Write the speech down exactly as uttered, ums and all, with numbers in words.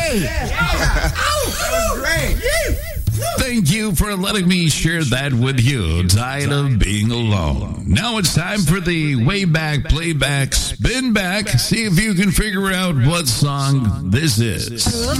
great. Yeah. That was great. Thank you for letting me share that with you. Tired of being alone. Now it's time for the way back, playback, spin back. See if you can figure out what song this is.